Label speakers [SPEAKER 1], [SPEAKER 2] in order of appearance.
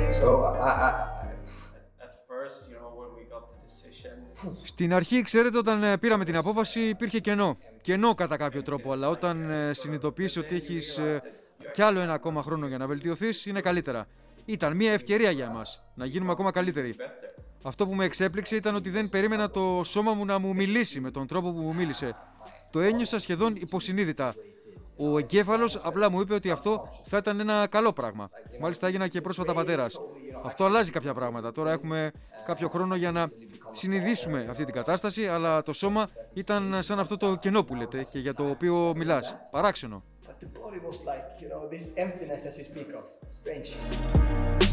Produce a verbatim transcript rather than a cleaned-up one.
[SPEAKER 1] Στην αρχή, ξέρετε, όταν πήραμε την απόφαση υπήρχε κενό. Κενό κατά κάποιο τρόπο, αλλά όταν συνειδητοποιήσει ότι έχεις κι άλλο ένα ακόμα χρόνο για να βελτιωθείς, είναι καλύτερα. Ήταν μια ευκαιρία για εμάς να γίνουμε ακόμα καλύτεροι. Αυτό που με εξέπληξε ήταν ότι δεν περίμενα το σώμα μου να μου μιλήσει με τον τρόπο που μου μίλησε. Το ένιωσα σχεδόν υποσυνείδητα. Ο εγκέφαλος απλά μου είπε ότι αυτό θα ήταν ένα καλό πράγμα. Μάλιστα έγινα και πρόσφατα πατέρας. Αυτό αλλάζει κάποια πράγματα. Τώρα έχουμε κάποιο χρόνο για να συνειδήσουμε αυτή την κατάσταση, αλλά το σώμα ήταν σαν αυτό το κενό που λέτε και για το οποίο μιλάς. Παράξενο.